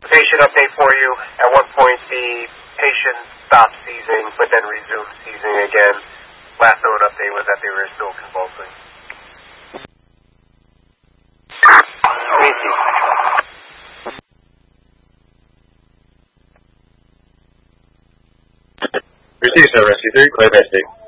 Patient update for you. At one point, the patient stopped seizing, but then resumed seizing again. Last known update was that they were still convulsing. Thank you. Received, Rescue 3, clear base.